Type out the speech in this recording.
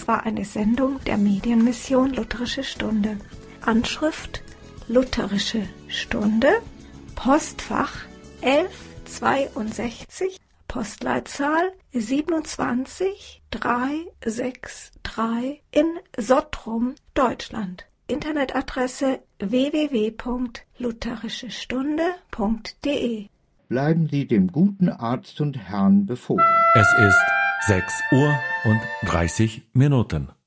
Das war eine Sendung der Medienmission Lutherische Stunde. Anschrift Lutherische Stunde, Postfach 1162, Postleitzahl 27363 in Sottrum, Deutschland. Internetadresse www.lutherischestunde.de. Bleiben Sie dem guten Arzt und Herrn befohlen. Es ist 6:30 Uhr.